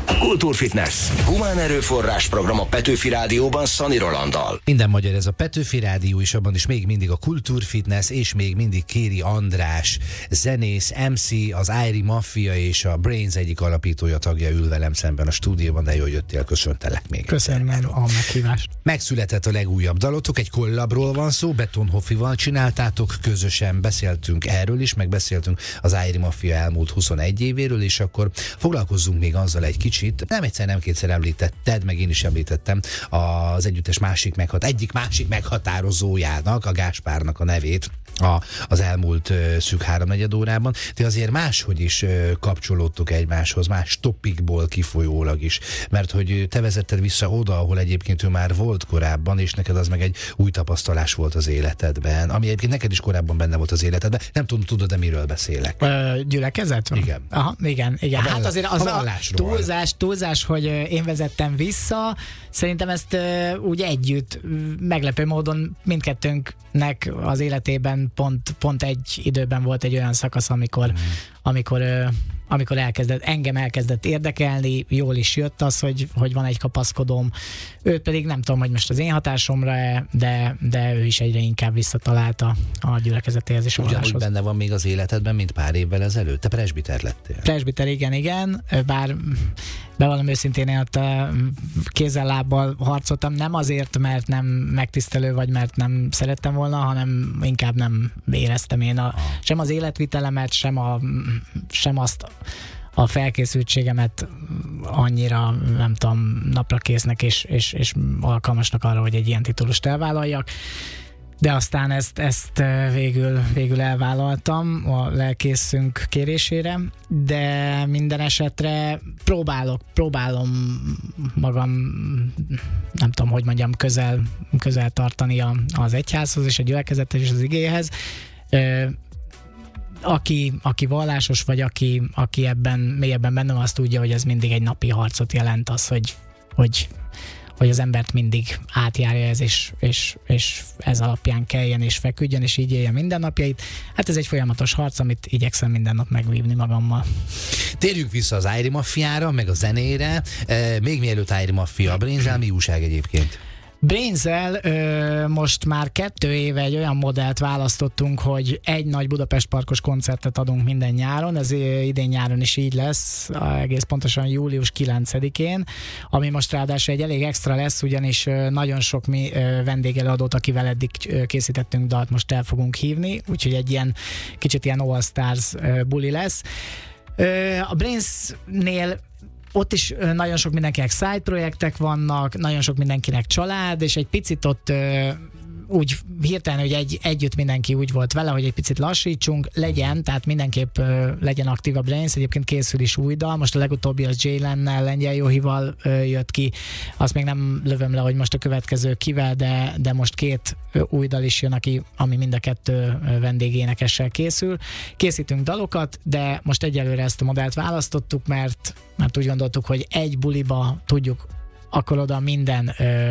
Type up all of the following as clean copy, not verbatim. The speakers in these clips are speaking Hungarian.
Kultúrfitness. Humán erőforrás program a Petőfi Rádióban Szani Rolanddal. Minden magyar ez a Petőfi Rádió, és abban is még mindig a Kultúrfitness, és még mindig Kéri András, zenész, MC, az Airi Mafia és a Brains egyik alapítója, tagja ül velem szemben a stúdióban, de jól jöttél, köszöntelek még. Köszönöm a meghívást. Megszületett a legújabb dalotok, egy kollabról van szó, Betonhoffival csináltátok, közösen beszéltünk erről is, meg beszéltünk az Airi Mafia elmúlt 21 évéről, és akkor foglalkozzunk még azzal egy kicsit. Nem egyszer, nem kétszer említetted, meg én is említettem az együttes egyik másik meghatározójának, a Gáspárnak a nevét az elmúlt szűk 3-4 órában. Te azért máshogy is kapcsolódtok egymáshoz, más topikból kifolyólag is, mert hogy te vezetted vissza oda, ahol egyébként ő már volt korábban, és neked az meg egy új tapasztalás volt az életedben, ami egyébként neked is korábban benne volt az életedben. Nem tudom, tudod-e miről beszélek? Gyülekezet? Igen. Aha, igen. Hát azért az a túlzás, hogy én vezettem vissza. Szerintem ezt úgy együtt, meglepő módon mindkettőnknek az életében pont egy időben volt egy olyan szakasz, amikor engem elkezdett érdekelni, jól is jött az, hogy van egy kapaszkodóm. Őt pedig nem tudom, hogy most az én hatásomra, de ő is egyre inkább visszatalálta a gyülekezetéhez és a valláshoz. Ugyanúgy benne van még az életedben, mint pár évvel ezelőtt. Te presbiter lettél. Presbiter, igen. Bár bevallom őszintén, én ott kézzel-lábbal harcoltam, nem azért, mert nem megtisztelő, vagy mert nem szerettem volna, hanem inkább nem éreztem én sem az életvitelemet, sem azt a felkészültségemet annyira, nem tudom, napra késznek és alkalmasnak arra, hogy egy ilyen titulust elvállaljak. De aztán ezt végül elvállaltam a lelkészünk kérésére, de minden esetre próbálom magam, nem tudom, hogy mondjam, közel tartani az egyházhoz és a gyülekezethez és az igéhez. Aki vallásos, vagy aki ebben mélyebben benne van, azt tudja, hogy ez mindig egy napi harcot jelent, az, hogy az embert mindig átjárja ez, és ez alapján keljen és feküdjön, és így éljen mindennapjait. Hát ez egy folyamatos harc, amit igyekszem minden nap megvívni magammal. Térjünk vissza az Airi Mafiára, meg a zenére. Még mielőtt Airi Mafia, Brains-el mi újság egyébként? Brains-el most már 2 éve egy olyan modellt választottunk, hogy egy nagy Budapest Parkos koncertet adunk minden nyáron, ez idén nyáron is így lesz, egész pontosan július 9-én, ami most ráadásul egy elég extra lesz, ugyanis nagyon sok mi vendégelőadót, akivel eddig készítettünk dalt, most el fogunk hívni, úgyhogy egy kicsit ilyen All Stars buli lesz. A Brains-nél ott is nagyon sok mindenkinek side projektek vannak, nagyon sok mindenkinek család, és egy picit ott úgy hirtelen, hogy együtt mindenki úgy volt vele, hogy egy picit lassítsunk, tehát mindenképp legyen aktív a Brains, egyébként készül is új dal, most a legutóbbi az Jay-lennel, Lengyel Jóhival jött ki, azt még nem lövöm le, hogy most a következő kivel, de most 2 új dal is jön, ami mind a 2 vendégénekessel készül. Készítünk dalokat, de most egyelőre ezt a modellt választottuk, mert úgy gondoltuk, hogy egy buliba tudjuk akkor oda minden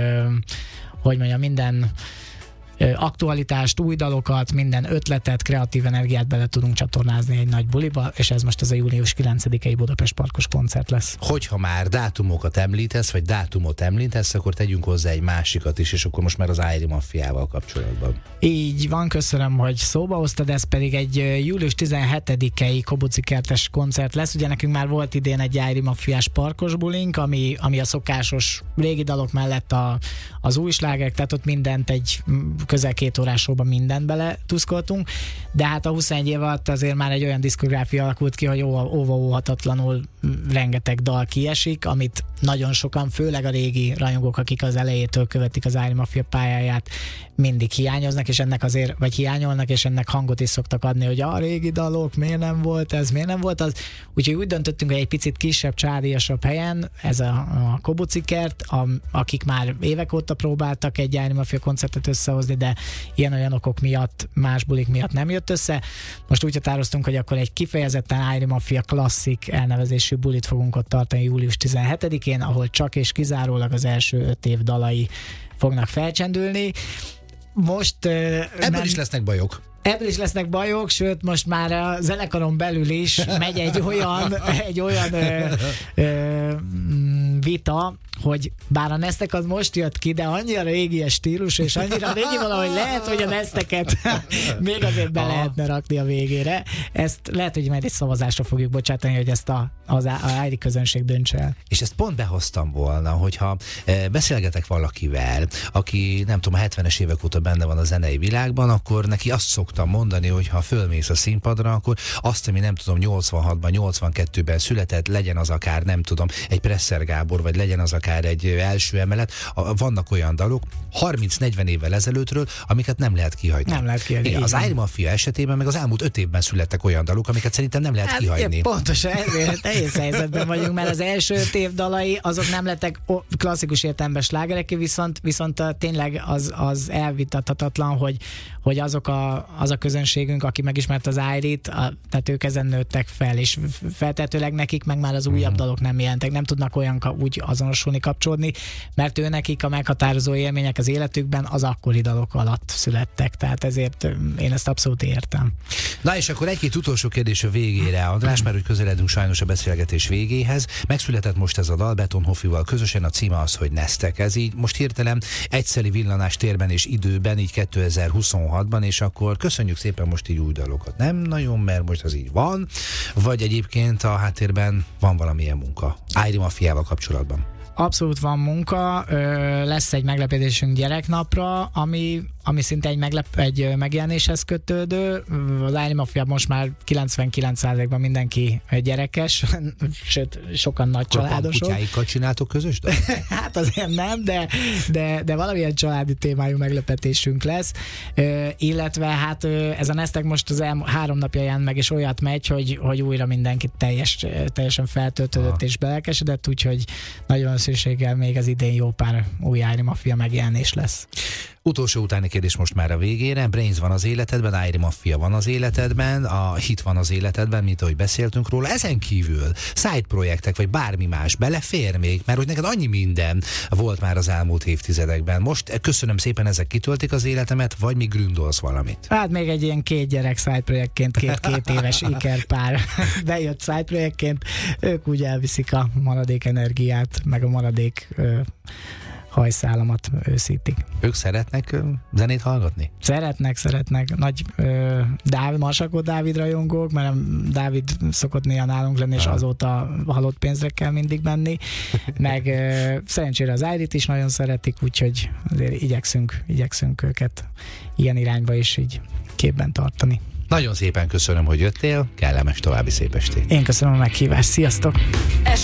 aktualitást, új dalokat, minden ötletet, kreatív energiát bele tudunk csatornázni egy nagy buliba, és ez most ez a július 9-i Budapest Parkos koncert lesz. Hogyha már dátumot említesz, akkor tegyünk hozzá egy másikat is, és akkor most már az Airi Mafiával kapcsolatban. Így van, köszönöm, hogy szóba hoztad, ez pedig egy július 17-i Kobuci kertes koncert lesz. Ugye nekünk már volt idén egy Airi Mafiás parkos bulink, ami a szokásos régi dalok mellett az új slágerek, tehát ott mindent egy közel 2 órás showban mindent bele tuszkoltunk, de hát a 21 év alatt azért már egy olyan diszkográfia alakult ki, hogy óvaóhatatlanul rengeteg dal kiesik, amit nagyon sokan, főleg a régi rajongók, akik az elejétől követik az Airi Mafia pályáját, mindig hiányoznak, és ennek azért, vagy hiányolnak, és ennek hangot is szoktak adni, hogy a régi dalok, miért nem volt ez, miért nem volt az. Úgyhogy úgy döntöttünk, hogy egy picit kisebb, csárdíjasabb helyen, ez a Kobuci kert, akik már évek óta próbáltak egy Airi Mafia koncertet összehozni, de ilyen-olyan okok miatt, más bulik miatt nem jött össze. Most úgy határoztunk, hogy akkor egy kifejezetten Airi Mafia klasszik elnevezésű bulit fogunk ott tartani július 17-én, ahol csak és kizárólag az első 5 év dalai fognak felcsendülni. Most ebből is lesznek bajok. Ebből is lesznek bajok, sőt most már a zenekaron belül is megy egy olyan vita, hogy bár a Neztek az most jött ki, de annyira régi a stílus, és annyira régi valahogy lehet, hogy a Nezteket még azért be lehetne rakni a végére. Ezt lehet, hogy majd egy szavazásra fogjuk bocsátani, hogy ezt az ájri közönség döntse el. És ezt pont behoztam volna, hogyha beszélgetek valakivel, aki nem tudom, a 70-es évek óta benne van a zenei világban, akkor neki azt szoktam mondani, hogy ha fölmész a színpadra, akkor azt, ami nem tudom, 86-ban, 82-ben született, legyen az akár, nem tudom, egy Presser Gábor, vagy legyen az akár egy első emelet, vannak olyan dalok 30-40 évvel ezelőttről, amiket nem lehet kihagyni. Nem lehet kihagyni. Igen, az Ájri Mafia esetében meg az elmúlt 5 évben születtek olyan dalok, amiket szerintem nem lehet kihagyni. Pontosan ezért nehéz helyzetben vagyunk, mert az első 5 év dalai azok nem lettek klasszikus értelemben slágerek, viszont tényleg az elvitathatatlan, hogy az a közönségünk, aki megismert az Ájrit, tehát ők ezen nőttek fel, és feltehetőleg nekik meg már az újabb dalok nem jelentek, nem tudnak olyan úgy azonosulni, kapcsolódni, mert ő nekik a meghatározó élmények az életükben az akkori dalok alatt születtek, tehát ezért én ezt abszolút értem. Na és akkor egy-két utolsó kérdés a végére, András, mert hogy közeledünk sajnos a beszélgetés végéhez. Megszületett most ez a dal Beton Hofival közösen, a címe az, hogy Neztek. Ez így most hirtelen egyszeri villanás térben és időben, így 2026-ban, és akkor köszönjük szépen most így új dalokat. Nem nagyon, mert most az így van, vagy egyébként a háttérben van valamilyen munka Ájri Mafiával kapcsolatban? Abszolút van munka, lesz egy meglepetésünk gyereknapra, ami szinte egy megjelenéshez kötődő. Az Ájri Mafiában most már 99%-ban mindenki gyerekes, sőt, sokan nagy családosok. Kutyáikkal csináltok közös dolgot? Hát azért nem, de valamilyen családi témájú meglepetésünk lesz. Illetve hát ez a Neztek most az 3 napja jelent meg, és olyat megy, hogy újra mindenki teljesen feltöltődött és belelkesedett, úgyhogy nagyon szükséggel még az idén jó pár új Ájri Mafia megjelenés lesz. Utolsó utáni kérdés most már a végére. Brains van az életedben, Ájri Mafia van az életedben, a hit van az életedben, mint ahogy beszéltünk róla. Ezen kívül side projektek, vagy bármi más belefér még, mert hogy neked annyi minden volt már az elmúlt évtizedekben. Most köszönöm szépen, ezek kitöltik az életemet, vagy még gründolsz valamit? Hát még egy ilyen 2 gyerek side projektként, 2 éves ikerpár bejött side projektként. Ők úgy elviszik a maradék energiát, meg a maradék hajszálamat őszítik. Ők szeretnek zenét hallgatni? Szeretnek. Nagy Marsakó Dávid rajongók, mert Dávid szokott néha nálunk lenni, és azóta halott pénzre kell mindig menni. Meg szerencsére az Ájrit is nagyon szeretik, úgyhogy azért igyekszünk őket ilyen irányba is így képben tartani. Nagyon szépen köszönöm, hogy jöttél, kellemes további szép estét. Én köszönöm a meghívást, sziasztok!